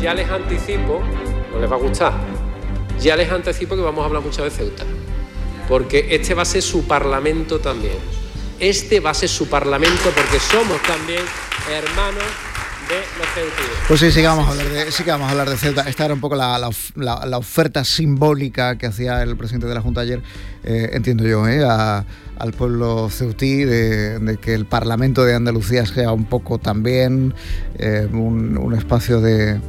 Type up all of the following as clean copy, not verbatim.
ya les anticipo, no les va a gustar, ya les anticipo que vamos a hablar mucho de Ceuta, porque este va a ser su parlamento también. Este va a ser su parlamento porque somos también hermanos de los ceutíes. Pues sí que vamos a hablar de Ceuta. Esta era un poco la oferta simbólica que hacía el presidente de la Junta ayer, entiendo yo, al pueblo ceutí, de que el Parlamento de Andalucía sea un poco también un espacio de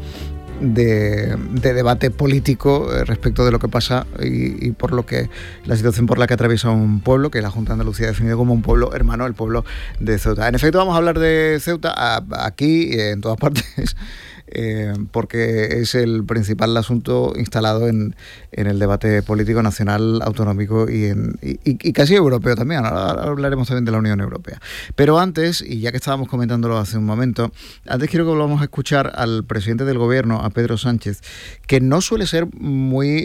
debate político respecto de lo que pasa y por lo que la situación por la que atraviesa un pueblo que la Junta de Andalucía ha definido como un pueblo hermano, el pueblo de Ceuta. En efecto, vamos a hablar de Ceuta aquí en todas partes, porque es el principal asunto instalado en el debate político nacional, autonómico y casi europeo también. Ahora hablaremos también de la Unión Europea. Pero antes, y ya que estábamos comentándolo hace un momento, antes quiero que volvamos a escuchar al presidente del Gobierno, a Pedro Sánchez, que no suele ser muy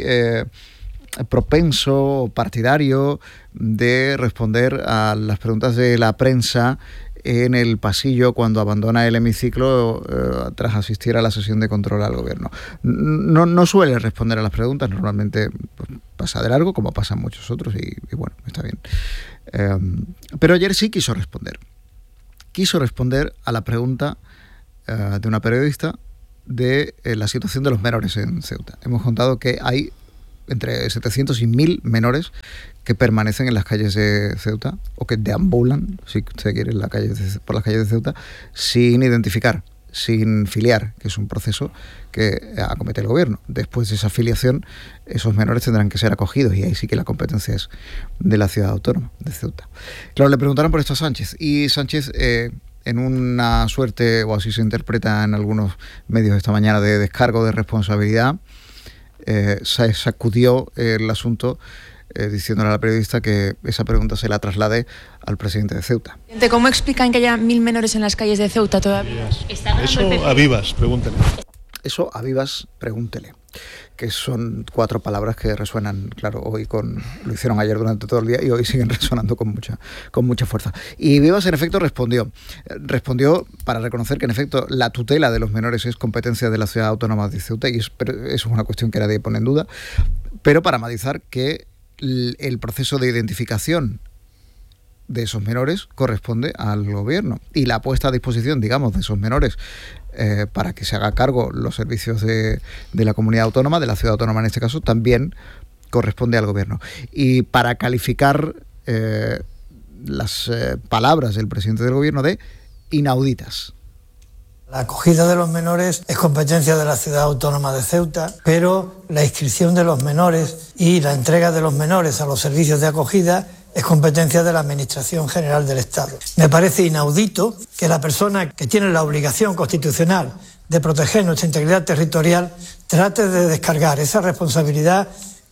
propenso o partidario de responder a las preguntas de la prensa en el pasillo cuando abandona el hemiciclo tras asistir a la sesión de control al gobierno. No suele responder a las preguntas, normalmente pues, pasa de largo, como pasan muchos otros, y bueno, está bien. Pero ayer sí quiso responder. Quiso responder a la pregunta de una periodista de la situación de los menores en Ceuta. Hemos contado que hay entre 700 y 1.000 menores que permanecen en las calles de Ceuta, o que deambulan, si usted quiere, por las calles de Ceuta, sin identificar, sin filiar, que es un proceso que acomete el gobierno. Después de esa filiación, esos menores tendrán que ser acogidos, y ahí sí que la competencia es de la ciudad autónoma de Ceuta. Claro, le preguntaron por esto a Sánchez, y Sánchez, en una suerte, o así se interpreta en algunos medios esta mañana, de descargo de responsabilidad, se sacudió el asunto, diciéndole a la periodista que esa pregunta se la traslade al presidente de Ceuta. ¿Cómo explican que haya 1.000 menores en las calles de Ceuta todavía? Eso a vivas, pregúntele. Eso a vivas, pregúntele. Que son 4 palabras que resuenan, claro, hoy lo hicieron ayer durante todo el día y hoy siguen resonando con mucha fuerza. Y Vivas, en efecto, respondió para reconocer que, en efecto, la tutela de los menores es competencia de la ciudad autónoma de Ceuta, y eso es una cuestión que nadie pone en duda, pero para matizar que el proceso de identificación de esos menores corresponde al gobierno, y la puesta a disposición, digamos, de esos menores para que se haga cargo los servicios de la comunidad autónoma, de la ciudad autónoma en este caso, también corresponde al gobierno. Y para calificar las palabras del presidente del gobierno de inauditas. La acogida de los menores es competencia de la ciudad autónoma de Ceuta, pero la inscripción de los menores y la entrega de los menores a los servicios de acogida es competencia de la Administración General del Estado. Me parece inaudito que la persona que tiene la obligación constitucional de proteger nuestra integridad territorial trate de descargar esa responsabilidad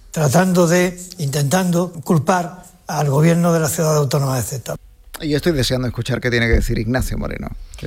intentando culpar al gobierno de la ciudad autónoma de Ceuta. Y estoy deseando escuchar qué tiene que decir Ignacio Moreno.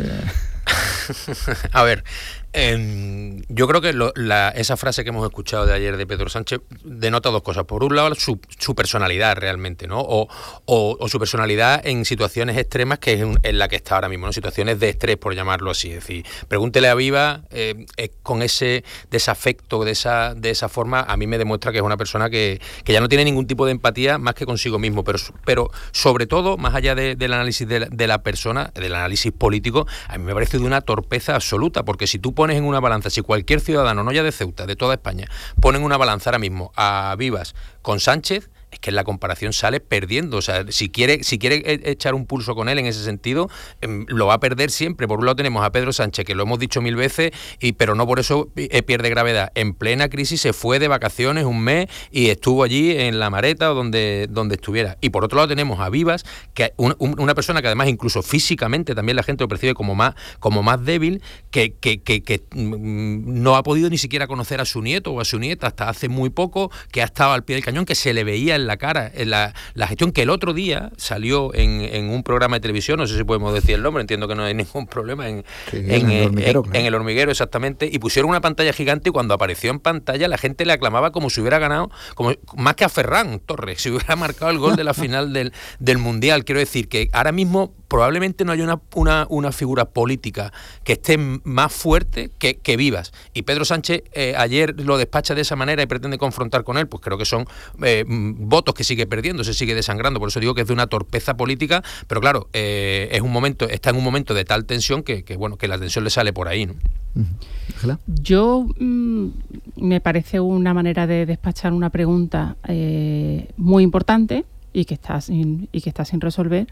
A ver, yo creo que esa frase que hemos escuchado de ayer de Pedro Sánchez denota 2 cosas. Por un lado, su personalidad realmente, ¿no? O su personalidad en situaciones extremas, que es en la que está ahora mismo, ¿no? Situaciones de estrés, por llamarlo así. Es decir, pregúntele a Viva, con ese desafecto, de esa forma, a mí me demuestra que es una persona que ya no tiene ningún tipo de empatía más que consigo mismo. Pero sobre todo, más allá del análisis de la persona, del análisis político, a mí me parece de una torpeza absoluta, porque si tú pones en una balanza, si cualquier ciudadano, no ya de Ceuta, de toda España, ponen una balanza ahora mismo a Vivas con Sánchez, es que en la comparación sale perdiendo. O sea, si quiere echar un pulso con él en ese sentido, lo va a perder siempre. Por un lado tenemos a Pedro Sánchez, que lo hemos dicho 1000 veces, pero no por eso pierde gravedad. En plena crisis se fue de vacaciones un mes y estuvo allí en La Mareta o donde estuviera. Y por otro lado tenemos a Vivas, que una persona que además incluso físicamente también la gente lo percibe como más débil, que no ha podido ni siquiera conocer a su nieto o a su nieta hasta hace muy poco, que ha estado al pie del cañón, que se le veía en la cara en la gestión, que el otro día salió en un programa de televisión, no sé si podemos decir el nombre, entiendo que no hay ningún problema, en El Hormiguero, exactamente, y pusieron una pantalla gigante, y cuando apareció en pantalla la gente le aclamaba como si hubiera ganado, como más que a Ferran Torres, si hubiera marcado el gol de la final del Mundial. Quiero decir que ahora mismo probablemente no haya una figura política que esté más fuerte que Vivas. Y Pedro Sánchez ayer lo despacha de esa manera y pretende confrontar con él, pues creo que son votos que sigue perdiendo, se sigue desangrando. Por eso digo que es de una torpeza política, pero claro, está en un momento de tal tensión que la tensión le sale por ahí, ¿no? Yo me parece una manera de despachar una pregunta muy importante y que está sin resolver,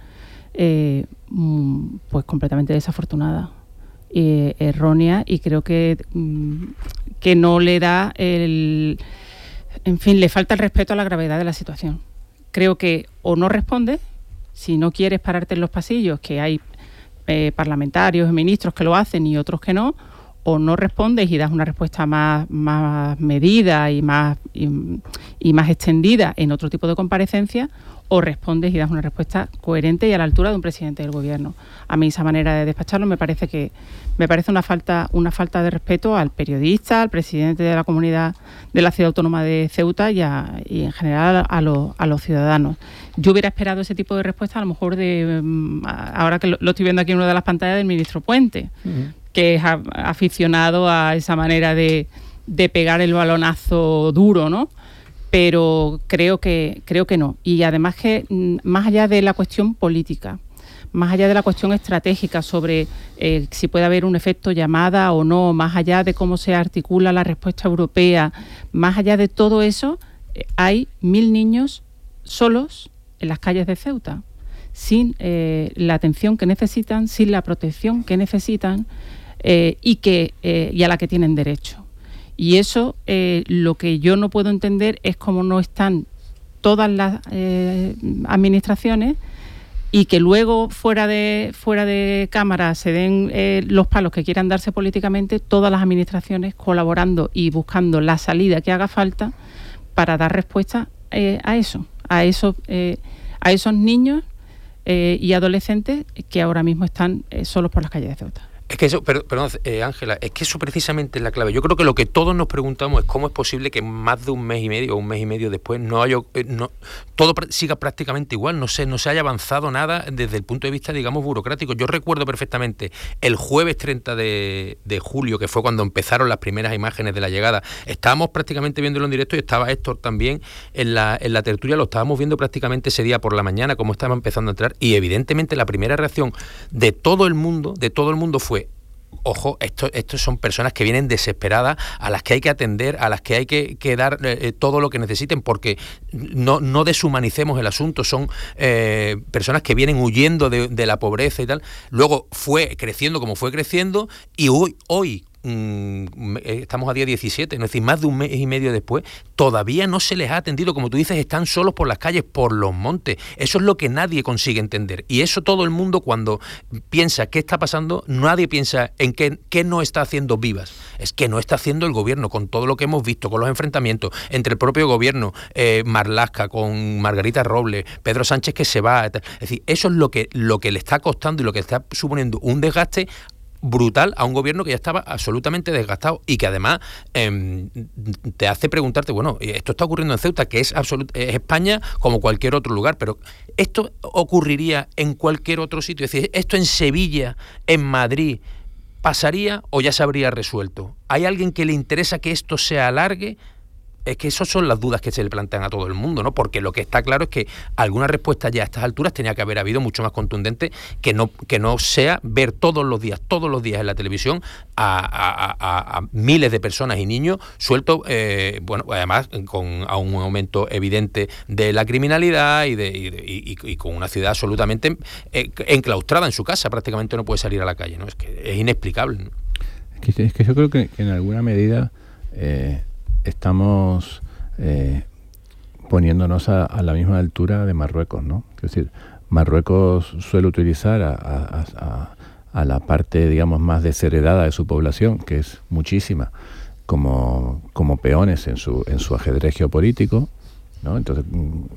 pues completamente desafortunada, errónea, y creo que no le da le falta el respeto a la gravedad de la situación. Creo que o no responde, si no quieres pararte en los pasillos, que hay parlamentarios y ministros que lo hacen y otros que no, o no respondes y das una respuesta más medida y más extendida en otro tipo de comparecencia, o respondes y das una respuesta coherente y a la altura de un presidente del gobierno. A mí esa manera de despacharlo me parece una falta de respeto al periodista, al presidente de la comunidad de la ciudad autónoma de Ceuta y en general a los ciudadanos. Yo hubiera esperado ese tipo de respuesta, a lo mejor ahora que lo estoy viendo aquí en una de las pantallas, del ministro Puente, que es aficionado a esa manera de pegar el balonazo duro, ¿no? Pero creo que no. Y además que, más allá de la cuestión política, más allá de la cuestión estratégica sobre si puede haber un efecto llamada o no, más allá de cómo se articula la respuesta europea, más allá de todo eso, hay 1.000 niños solos en las calles de Ceuta, sin la atención que necesitan, sin la protección que necesitan y a la que tienen derecho. Y eso, lo que yo no puedo entender es cómo no están todas las administraciones, y que luego fuera de cámara se den los palos que quieran darse políticamente, todas las administraciones colaborando y buscando la salida que haga falta para dar respuesta a esos niños y adolescentes que ahora mismo están solos por las calles de Ceuta. Es que eso, perdón, Ángela, es que eso precisamente es la clave. Yo creo que lo que todos nos preguntamos es cómo es posible que más de un mes y medio o un mes y medio después todo siga prácticamente igual, no se haya avanzado nada desde el punto de vista, digamos, burocrático. Yo recuerdo perfectamente el jueves 30 de julio, que fue cuando empezaron las primeras imágenes de la llegada. Estábamos prácticamente viéndolo en directo y estaba Héctor también en la tertulia, lo estábamos viendo prácticamente ese día por la mañana, cómo estaba empezando a entrar, y evidentemente la primera reacción de todo el mundo fue: ojo, estos son personas que vienen desesperadas, a las que hay que atender, a las que hay que dar todo lo que necesiten, porque no deshumanicemos el asunto. Son personas que vienen huyendo de la pobreza y tal. Luego fue creciendo como fue creciendo, y hoy estamos a día 17, es decir, más de un mes y medio después, todavía no se les ha atendido. Como tú dices, están solos por las calles, por los montes. Eso es lo que nadie consigue entender. Y eso todo el mundo, cuando piensa qué está pasando, nadie piensa en qué no está haciendo Vivas. Es que no está haciendo el gobierno, con todo lo que hemos visto, con los enfrentamientos entre el propio gobierno, Marlaska, con Margarita Robles, Pedro Sánchez que se va. Es decir, eso es lo que le está costando y lo que está suponiendo un desgaste brutal a un gobierno que ya estaba absolutamente desgastado, y que además te hace preguntarte, bueno, esto está ocurriendo en Ceuta, que es España como cualquier otro lugar, pero ¿esto ocurriría en cualquier otro sitio? Es decir, ¿esto en Sevilla, en Madrid, pasaría o ya se habría resuelto? ¿Hay alguien que le interesa que esto se alargue? Es que esas son las dudas que se le plantean a todo el mundo, ¿no? Porque lo que está claro es que alguna respuesta ya a estas alturas tenía que haber habido mucho más contundente, que no sea ver todos los días en la televisión a miles de personas y niños sueltos, además a un aumento evidente de la criminalidad y con una ciudad absolutamente enclaustrada en su casa, prácticamente no puede salir a la calle, ¿no? Es que es inexplicable, ¿no? Es que yo creo que en alguna medida estamos poniéndonos a la misma altura de Marruecos, ¿no? Es decir, Marruecos suele utilizar a la parte, digamos, más desheredada de su población, que es muchísima, como peones en su ajedrez geopolítico, ¿no? Entonces,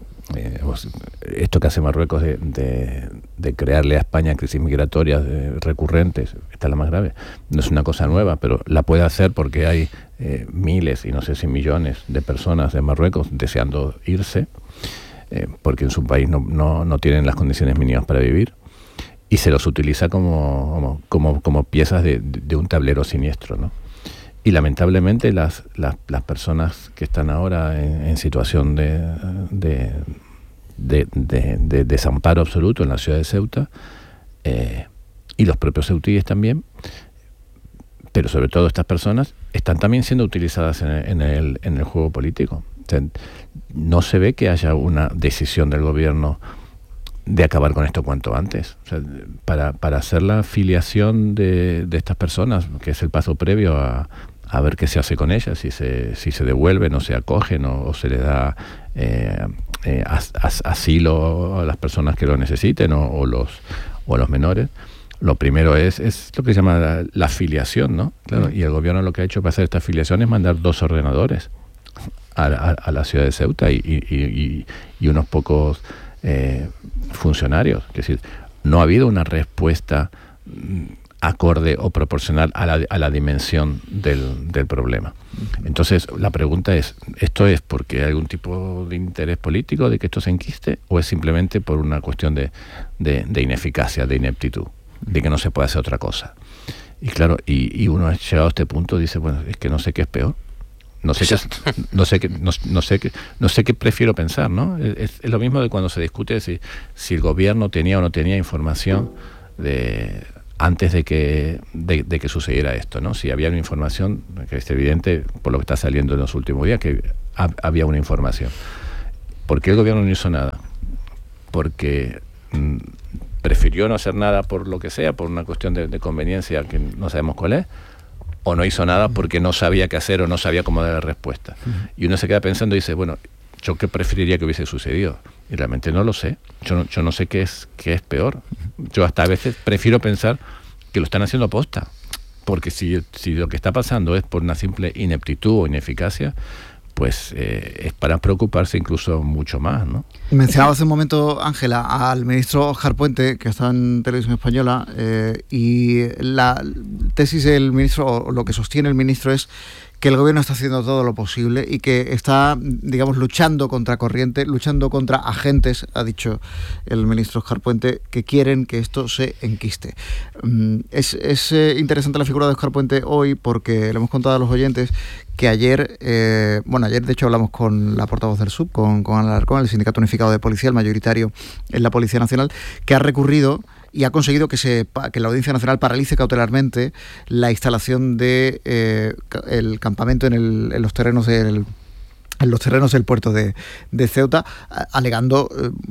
esto que hace Marruecos de crearle a España crisis migratorias recurrentes, esta es la más grave, no es una cosa nueva, pero la puede hacer porque hay miles y no sé si millones de personas de Marruecos deseando irse, porque en su país no tienen las condiciones mínimas para vivir. y se los utiliza como piezas de un tablero siniestro, ¿no? Y lamentablemente las personas que están ahora en situación de desamparo absoluto en la ciudad de Ceuta, y los propios ceutíes también, pero sobre todo estas personas, están también siendo utilizadas en el juego político. O sea, no se ve que haya una decisión del gobierno de acabar con esto cuanto antes. O sea, para hacer la filiación de estas personas, que es el paso previo a ver qué se hace con ellas, si se devuelven o se acogen o se les da asilo a las personas que lo necesiten o a los menores. Lo primero es lo que se llama la filiación, ¿no? Claro, y el gobierno lo que ha hecho para hacer esta filiación es mandar 2 ordenadores a la ciudad de Ceuta y unos pocos funcionarios. Es decir, no ha habido una respuesta acorde o proporcional a la dimensión del problema. Entonces, la pregunta es, ¿esto es porque hay algún tipo de interés político de que esto se enquiste o es simplemente por una cuestión de ineficacia, de ineptitud, de que no se puede hacer otra cosa? Y claro, y uno llegado a este punto dice, bueno, es que no sé qué es peor. No sé qué prefiero pensar, ¿no? Es lo mismo de cuando se discute si el gobierno tenía o no tenía información antes de que sucediera esto, ¿no? Si había una información, que es evidente por lo que está saliendo en los últimos días, que había una información. ¿Por qué el gobierno no hizo nada? Porque prefirió no hacer nada por lo que sea, por una cuestión de conveniencia que no sabemos cuál es, o no hizo nada porque no sabía qué hacer o no sabía cómo dar la respuesta. Y uno se queda pensando y dice, bueno, ¿yo qué preferiría que hubiese sucedido? Y realmente no lo sé. Yo no sé qué es peor. Yo hasta a veces prefiero pensar que lo están haciendo a posta. Porque si lo que está pasando es por una simple ineptitud o ineficacia, pues es para preocuparse incluso mucho más, ¿no? Mencionaba hace un momento, Ángela, al ministro Óscar Puente, que está en Televisión Española, y la tesis del ministro, o lo que sostiene el ministro, es que el gobierno está haciendo todo lo posible y que está, digamos, luchando contra corriente, luchando contra agentes, ha dicho el ministro Óscar Puente, que quieren que esto se enquiste. Es interesante la figura de Óscar Puente hoy porque le hemos contado a los oyentes que ayer de hecho hablamos con la portavoz del SUB, con Ana Alarcón, el Sindicato Unificado de Policía, el mayoritario en la Policía Nacional, que ha recurrido y ha conseguido que la Audiencia Nacional paralice cautelarmente la instalación de el campamento en los terrenos del puerto de Ceuta, alegando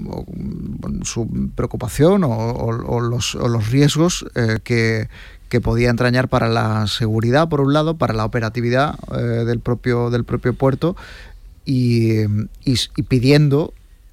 su preocupación o los riesgos que podía entrañar para la seguridad, por un lado, para la operatividad del propio puerto, y pidiendo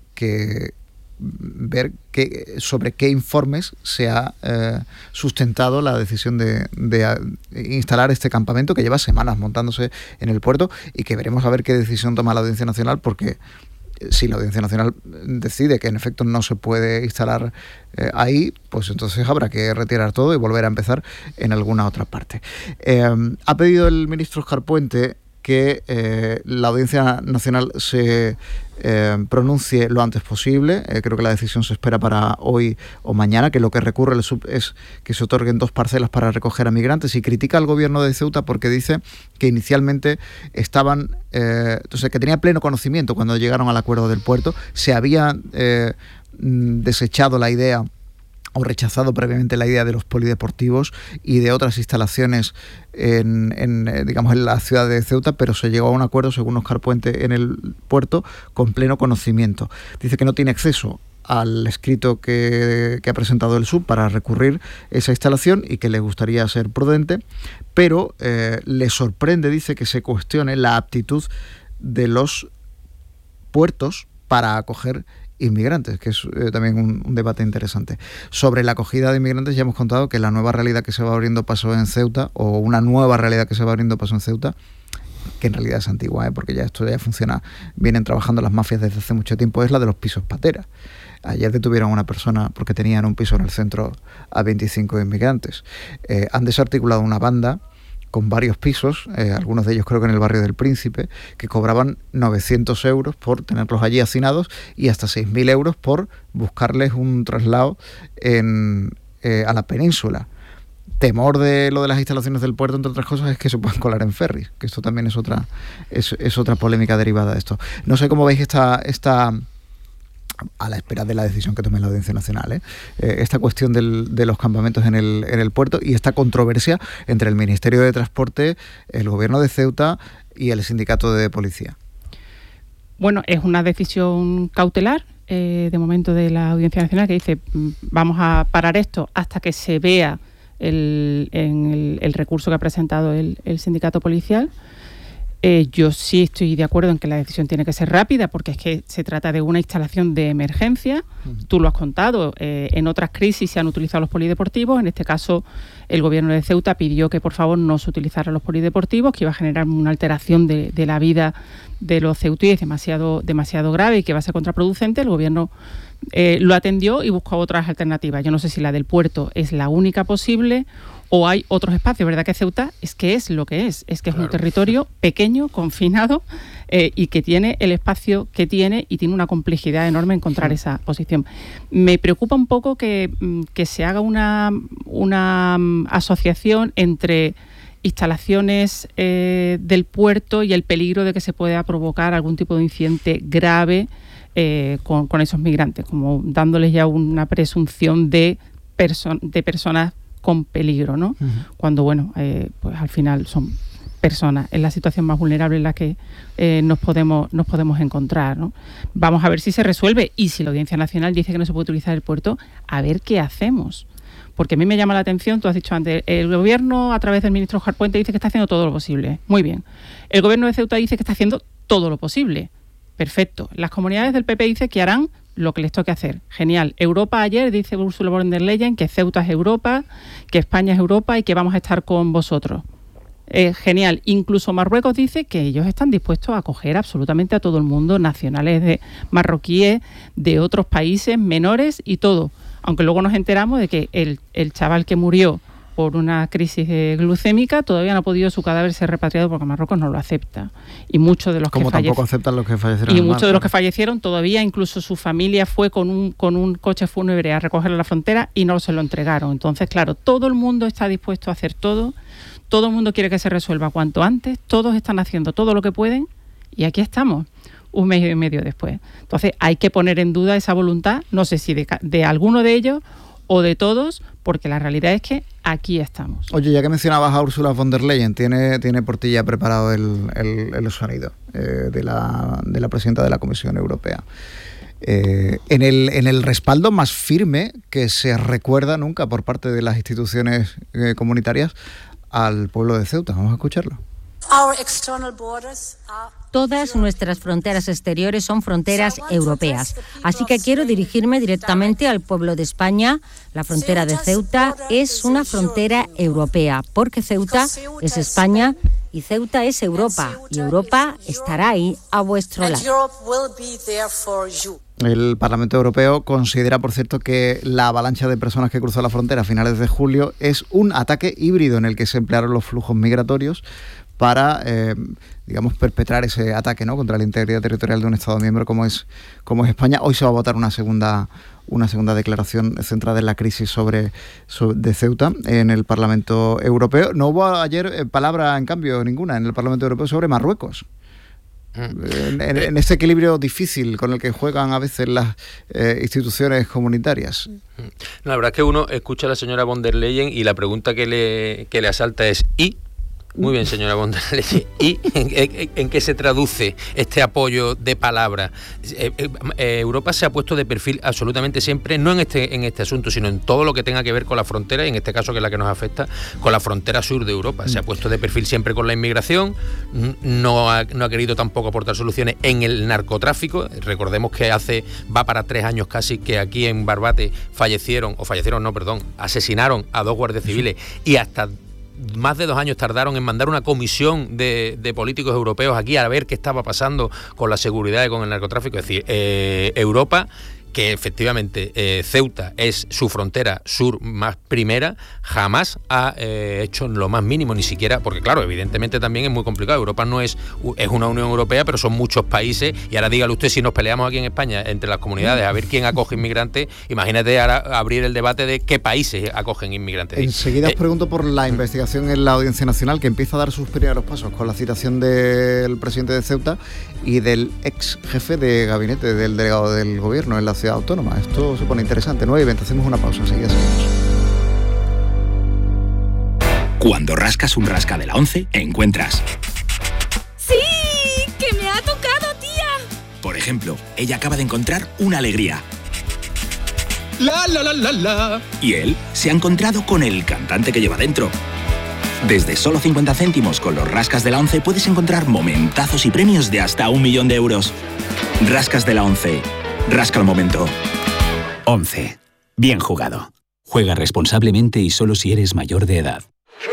ver sobre qué informes se ha sustentado la decisión de instalar este campamento que lleva semanas montándose en el puerto, y que veremos a ver qué decisión toma la Audiencia Nacional, porque si la Audiencia Nacional decide que en efecto no se puede instalar ahí, pues entonces habrá que retirar todo y volver a empezar en alguna otra parte. Ha pedido el ministro Óscar Puente que la Audiencia Nacional se pronuncie lo antes posible. Creo que la decisión se espera para hoy o mañana, que lo que recurre el SUB es que se otorguen 2 parcelas para recoger a migrantes, y critica al gobierno de Ceuta porque dice que inicialmente estaban, que tenía pleno conocimiento cuando llegaron al acuerdo del puerto, se había desechado la idea o rechazado previamente la idea de los polideportivos y de otras instalaciones en la ciudad de Ceuta, pero se llegó a un acuerdo, según Óscar Puente, en el puerto con pleno conocimiento. Dice que no tiene acceso al escrito que ha presentado el SUB para recurrir esa instalación y que le gustaría ser prudente, pero le sorprende, dice, que se cuestione la aptitud de los puertos para acoger inmigrantes, que es también un debate interesante. Sobre la acogida de inmigrantes ya hemos contado que la nueva realidad que se va abriendo paso en Ceuta, o una nueva realidad que se va abriendo paso en Ceuta, que en realidad es antigua, porque esto ya funciona, vienen trabajando las mafias desde hace mucho tiempo, es la de los pisos patera. Ayer detuvieron a una persona porque tenían un piso en el centro a 25 inmigrantes. Han desarticulado una banda con varios pisos, algunos de ellos creo que en el barrio del Príncipe, que cobraban 900 euros por tenerlos allí hacinados y hasta 6.000 euros por buscarles un traslado en a la península. Temor de lo de las instalaciones del puerto, entre otras cosas, es que se puedan colar en ferries, que esto también es otra polémica derivada de esto. No sé cómo veis esta a la espera de la decisión que tome la Audiencia Nacional, esta cuestión de los campamentos en el puerto y esta controversia entre el Ministerio de Transporte, el Gobierno de Ceuta y el Sindicato de Policía. Bueno, es una decisión cautelar de momento de la Audiencia Nacional, que dice vamos a parar esto hasta que se vea el recurso que ha presentado el sindicato policial. Yo sí estoy de acuerdo en que la decisión tiene que ser rápida, porque es que se trata de una instalación de emergencia. Tú lo has contado, en otras crisis se han utilizado los polideportivos. En este caso, el Gobierno de Ceuta pidió que por favor no se utilizaran los polideportivos, que iba a generar una alteración de la vida de los ceutíes demasiado grave y que va a ser contraproducente. El Gobierno lo atendió y buscó otras alternativas. Yo no sé si la del puerto es la única posible o hay otros espacios, ¿verdad? Que Ceuta es lo que es que es un territorio pequeño, confinado, y que tiene el espacio que tiene y tiene una complejidad enorme encontrar esa posición. Me preocupa un poco que se haga una asociación entre instalaciones del puerto y el peligro de que se pueda provocar algún tipo de incidente grave con esos migrantes, como dándoles ya una presunción de personas con peligro, ¿no? Cuando, bueno, pues al final son personas en la situación más vulnerable en la que nos podemos encontrar, ¿no? Vamos a ver si se resuelve, y si la Audiencia Nacional dice que no se puede utilizar el puerto, a ver qué hacemos. Porque a mí me llama la atención, tú has dicho antes, el Gobierno a través del ministro Jarpuente dice que está haciendo todo lo posible. Muy bien. El Gobierno de Ceuta dice que está haciendo todo lo posible. Perfecto. Las comunidades del PP dicen que harán lo que les toque hacer. Genial. Europa ayer dice Ursula von der Leyen que Ceuta es Europa, que España es Europa y que vamos a estar con vosotros. Genial. Incluso Marruecos dice que ellos están dispuestos a acoger absolutamente a todo el mundo, nacionales de marroquíes, de otros países, menores y todo. Aunque luego nos enteramos de que el chaval que murió por una crisis glucémica todavía no ha podido su cadáver ser repatriado porque Marruecos no lo acepta. Y muchos de los como tampoco aceptan los que fallecieron. Y muchos de los que fallecieron todavía, incluso su familia fue con un coche fúnebre a recogerlo a la frontera y no se lo entregaron. Entonces, claro, todo el mundo está dispuesto a hacer todo el mundo quiere que se resuelva cuanto antes, todos están haciendo todo lo que pueden y aquí estamos, un mes y medio después. Entonces, hay que poner en duda esa voluntad, no sé si de alguno de ellos o de todos, porque la realidad es que aquí estamos. Oye, ya que mencionabas a Ursula von der Leyen, tiene por ti ya preparado el sonido de la presidenta de la Comisión Europea. En el respaldo más firme que se recuerda nunca por parte de las instituciones comunitarias al pueblo de Ceuta. Vamos a escucharlo. Todas nuestras fronteras exteriores son fronteras europeas. Así que quiero dirigirme directamente al pueblo de España. La frontera de Ceuta es una frontera europea, porque Ceuta es España y Ceuta es Europa. Y Europa estará ahí a vuestro lado. El Parlamento Europeo considera, por cierto, que la avalancha de personas que cruzó la frontera a finales de julio es un ataque híbrido en el que se emplearon los flujos migratorios para, perpetrar ese ataque, ¿no?, contra la integridad territorial de un Estado miembro como es España. Hoy se va a votar una segunda declaración centrada en la crisis de Ceuta en el Parlamento Europeo. No hubo ayer palabra, en cambio, ninguna en el Parlamento Europeo sobre Marruecos. En este equilibrio difícil con el que juegan a veces las instituciones comunitarias. No, la verdad es que uno escucha a la señora von der Leyen y la pregunta que le asalta es ¿y? Muy bien, señora von der Leyen. ¿Y en qué se traduce este apoyo de palabra? Europa se ha puesto de perfil absolutamente siempre, no en este asunto, sino en todo lo que tenga que ver con la frontera, y en este caso, que es la que nos afecta, con la frontera sur de Europa. Se ha puesto de perfil siempre con la inmigración, no ha querido tampoco aportar soluciones en el narcotráfico. Recordemos que va para 3 años casi que aquí en Barbate asesinaron a 2 guardias civiles y hasta más de 2 años tardaron en mandar una comisión de políticos europeos aquí a ver qué estaba pasando con la seguridad y con el narcotráfico. Es decir, Europa que efectivamente Ceuta es su frontera sur más primera, jamás ha hecho lo más mínimo, ni siquiera, porque claro, evidentemente también es muy complicado. Europa no es una Unión Europea, pero son muchos países, y ahora dígale usted, si nos peleamos aquí en España entre las comunidades a ver quién acoge inmigrantes, imagínate ahora abrir el debate de qué países acogen inmigrantes. Enseguida os pregunto por la investigación en la Audiencia Nacional, que empieza a dar sus primeros pasos con la citación del presidente de Ceuta y del ex jefe de gabinete del delegado del gobierno en la ciudad autónoma. Esto se pone interesante. 9:20, hacemos una pausa, enseguida seguimos. Cuando rascas un rasca de la 11, encuentras... ¡Sí! ¡Que me ha tocado, tía! Por ejemplo, ella acaba de encontrar una alegría. ¡La, la, la, la, la! Y él se ha encontrado con el cantante que lleva dentro. Desde solo 50 céntimos con los rascas de la 11 puedes encontrar momentazos y premios de hasta 1 millón de euros. Rascas de la 11. Rasca el momento. 11. Bien jugado. Juega responsablemente y solo si eres mayor de edad.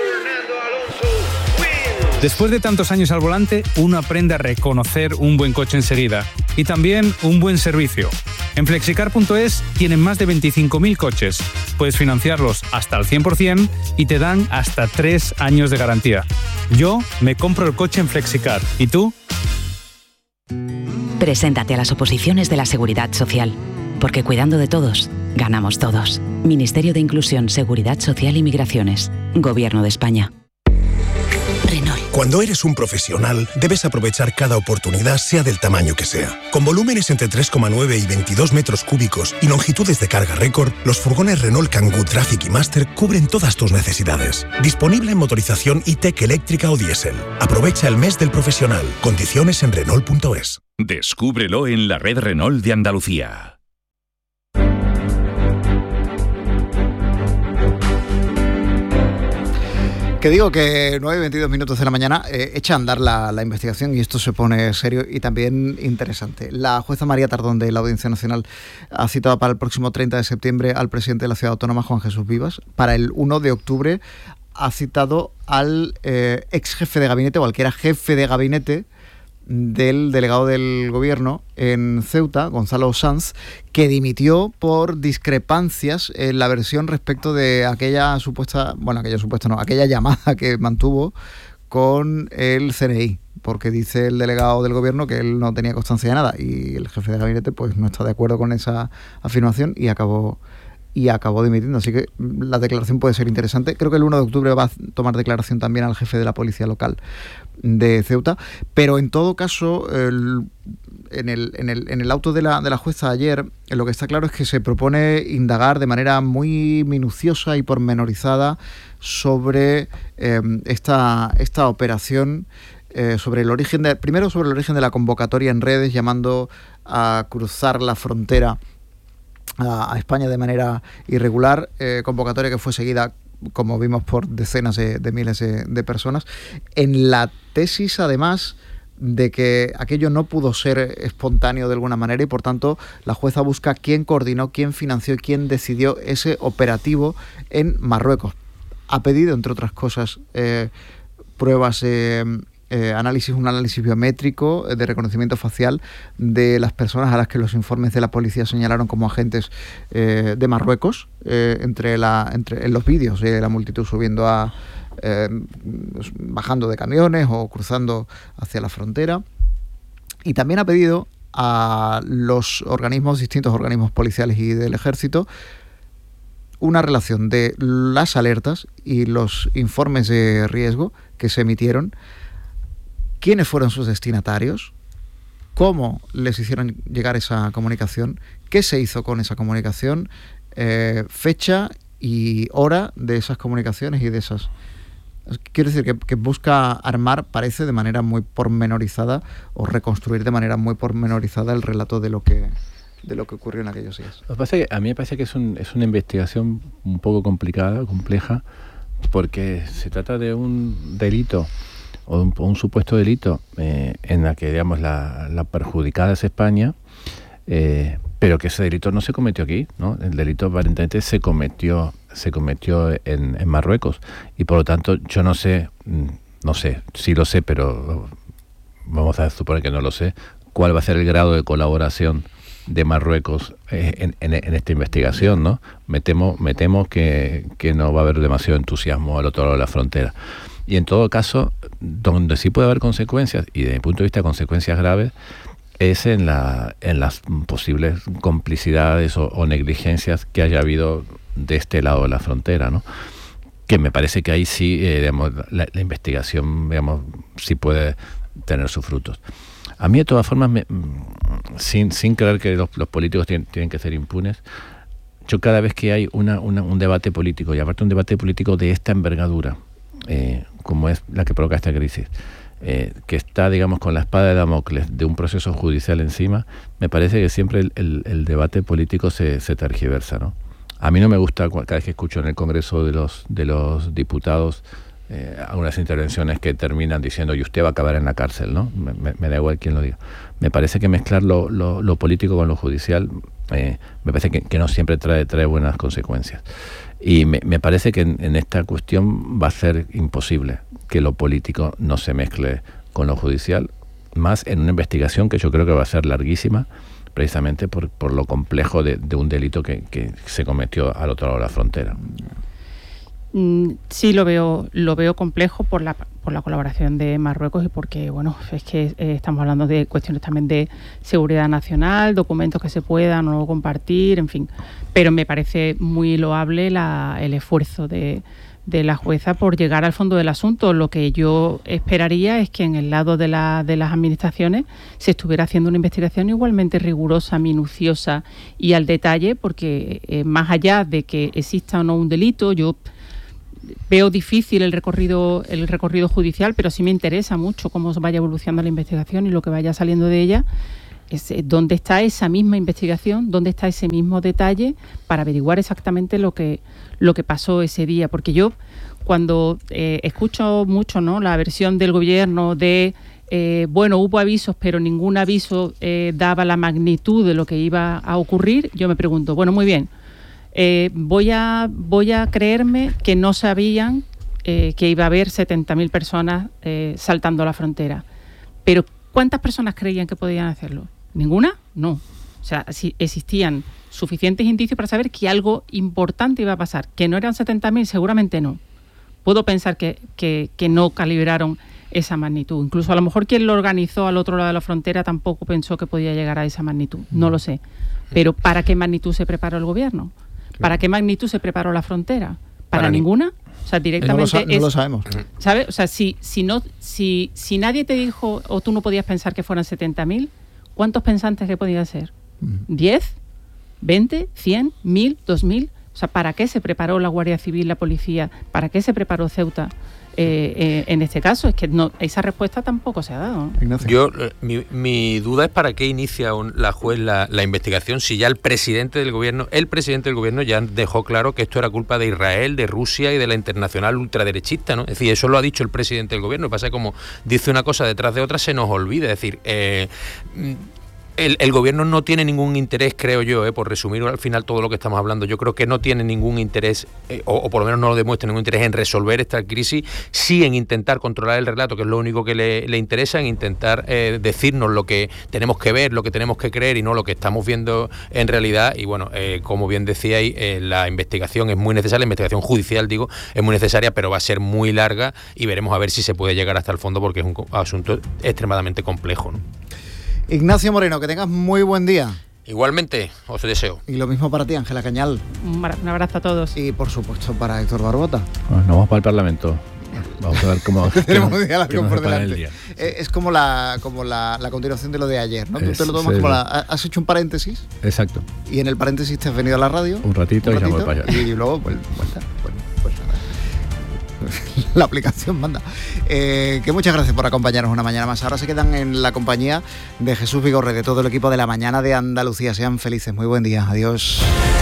Después de tantos años al volante, uno aprende a reconocer un buen coche enseguida y también un buen servicio. En Flexicar.es tienen más de 25.000 coches. Puedes financiarlos hasta el 100% y te dan hasta 3 años de garantía. Yo me compro el coche en Flexicar. ¿Y tú? Preséntate a las oposiciones de la Seguridad Social, porque cuidando de todos, ganamos todos. Ministerio de Inclusión, Seguridad Social y Migraciones. Gobierno de España. Renault. Cuando eres un profesional, debes aprovechar cada oportunidad, sea del tamaño que sea. Con volúmenes entre 3,9 y 22 metros cúbicos y longitudes de carga récord, los furgones Renault Kangoo Traffic y Master cubren todas tus necesidades. Disponible en motorización e-tech eléctrica o diésel. Aprovecha el mes del profesional. Condiciones en Renault.es. Descúbrelo en la red Renault de Andalucía. Que digo que 9:22 de la mañana echa a andar la investigación y esto se pone serio y también interesante. La jueza María Tardón de la Audiencia Nacional ha citado para el próximo 30 de septiembre al presidente de la Ciudad Autónoma, Juan Jesús Vivas. Para el 1 de octubre ha citado al ex jefe de gabinete o al que era jefe de gabinete del delegado del gobierno en Ceuta, Gonzalo Sanz, que dimitió por discrepancias en la versión respecto de aquella llamada que mantuvo con el CNI, porque dice el delegado del gobierno que él no tenía constancia de nada y el jefe de gabinete pues no está de acuerdo con esa afirmación y acabó dimitiendo. Así que la declaración puede ser interesante. Creo que el 1 de octubre va a tomar declaración también al jefe de la policía local de Ceuta, pero en todo caso en el auto de la jueza ayer lo que está claro es que se propone indagar de manera muy minuciosa y pormenorizada sobre esta operación, sobre el origen de la convocatoria en redes, llamando a cruzar la frontera a España de manera irregular, convocatoria que fue seguida, como vimos, por decenas de miles de personas, en la tesis además de que aquello no pudo ser espontáneo de alguna manera y por tanto la jueza busca quién coordinó, quién financió y quién decidió ese operativo en Marruecos. Ha pedido, entre otras cosas, pruebas, un análisis biométrico de reconocimiento facial de las personas a las que los informes de la policía señalaron como agentes de Marruecos, en los vídeos de la multitud subiendo bajando de camiones o cruzando hacia la frontera. Y también ha pedido a los distintos organismos policiales y del ejército una relación de las alertas y los informes de riesgo que se emitieron, quiénes fueron sus destinatarios, cómo les hicieron llegar esa comunicación, qué se hizo con esa comunicación, fecha y hora de esas comunicaciones y de esas... Quiero decir que busca armar, parece, de manera muy pormenorizada o reconstruir de manera muy pormenorizada el relato de lo que ocurrió en aquellos días. Lo que pasa es que a mí me parece que es una investigación un poco complicada, compleja, porque se trata de un delito o un supuesto delito en la que, digamos, la perjudicada es España, pero que ese delito no se cometió aquí, ¿no? El delito aparentemente se cometió en Marruecos y por lo tanto yo no sé, sí lo sé, pero vamos a suponer que no lo sé, cuál va a ser el grado de colaboración de Marruecos en esta investigación, ¿no? Me temo que no va a haber demasiado entusiasmo al otro lado de la frontera. Y en todo caso, donde sí puede haber consecuencias, y desde mi punto de vista consecuencias graves, es en las posibles complicidades o negligencias que haya habido de este lado de la frontera, ¿no? Que me parece que ahí sí, digamos, la investigación, digamos, sí puede tener sus frutos. A mí, de todas formas, sin creer que los políticos tienen que ser impunes, yo cada vez que hay un debate político, y aparte un debate político de esta envergadura, como es la que provoca esta crisis, que está, digamos, con la espada de Damocles de un proceso judicial encima, me parece que siempre el debate político se tergiversa, ¿no? A mí no me gusta cada vez que escucho en el Congreso de los diputados algunas intervenciones que terminan diciendo y usted va a acabar en la cárcel, ¿no? Me da igual quién lo diga. Me parece que mezclar lo político con lo judicial me parece que no siempre trae buenas consecuencias. Y me parece que en esta cuestión va a ser imposible que lo político no se mezcle con lo judicial, más en una investigación que yo creo que va a ser larguísima, precisamente por lo complejo de un delito que se cometió al otro lado de la frontera. Sí, lo veo complejo por la colaboración de Marruecos y porque, bueno, es que estamos hablando de cuestiones también de seguridad nacional, documentos que se puedan o no compartir, en fin. Pero me parece muy loable el esfuerzo de la jueza por llegar al fondo del asunto. Lo que yo esperaría es que en el lado de las administraciones se estuviera haciendo una investigación igualmente rigurosa, minuciosa y al detalle, porque más allá de que exista o no un delito, yo veo difícil el recorrido judicial, pero sí me interesa mucho cómo vaya evolucionando la investigación y lo que vaya saliendo de ella. Es dónde está esa misma investigación, dónde está ese mismo detalle para averiguar exactamente lo que pasó ese día. Porque yo, cuando escucho mucho, ¿no?, la versión del gobierno de bueno, hubo avisos, pero ningún aviso daba la magnitud de lo que iba a ocurrir, yo me pregunto, bueno, muy bien, voy a creerme que no sabían que iba a haber 70.000 personas saltando la frontera. Pero ¿cuántas personas creían que podían hacerlo? ¿Ninguna? No. O sea, si existían suficientes indicios para saber que algo importante iba a pasar. ¿Que no eran 70.000? Seguramente no. Puedo pensar que no calibraron esa magnitud. Incluso a lo mejor quien lo organizó al otro lado de la frontera tampoco pensó que podía llegar a esa magnitud. No lo sé. Pero ¿para qué magnitud se preparó el gobierno? ¿Para qué magnitud se preparó la frontera? ¿Para ninguna? O sea, directamente no lo sabemos. ¿Sabes? O sea, si nadie te dijo o tú no podías pensar que fueran 70.000, ¿cuántos pensantes que podía ser? ¿10? ¿20? ¿100? ¿1000? ¿2000? O sea, ¿para qué se preparó la Guardia Civil, la policía? ¿Para qué se preparó Ceuta? En este caso, es que no, esa respuesta tampoco se ha dado, ¿no? Yo, mi duda es para qué inicia la juez la investigación si ya el presidente del gobierno ya dejó claro que esto era culpa de Israel, de Rusia y de la internacional ultraderechista, ¿no? Es decir, eso lo ha dicho el presidente del gobierno. Lo que pasa es que como dice una cosa detrás de otra se nos olvida. Es decir, el gobierno no tiene ningún interés, creo yo, por resumir al final todo lo que estamos hablando, yo creo que no tiene ningún interés, o por lo menos no lo demuestra ningún interés en resolver esta crisis, sí en intentar controlar el relato, que es lo único que le interesa, en intentar decirnos lo que tenemos que ver, lo que tenemos que creer y no lo que estamos viendo en realidad. Y bueno, como bien decíais, la investigación es muy necesaria, la investigación judicial, digo, es muy necesaria, pero va a ser muy larga y veremos a ver si se puede llegar hasta el fondo, porque es un asunto extremadamente complejo, ¿no? Ignacio Moreno, que tengas muy buen día. Igualmente, os deseo. Y lo mismo para ti, Ángela Cañal. Un abrazo a todos. Y por supuesto para Héctor Barbota. Nos vamos para el Parlamento. Vamos a ver cómo tenemos un día largo por delante. Es como la continuación de lo de ayer, ¿no? Tú te lo tomas como has hecho un paréntesis. Exacto. Y en el paréntesis te has venido a la radio. Un ratito y ya voy para allá. Y luego vuelta. Pues nada. La aplicación manda. Que muchas gracias por acompañarnos una mañana más. Ahora se quedan en la compañía de Jesús Vigorre, de todo el equipo de La Mañana de Andalucía. Sean felices. Muy buen día. Adiós.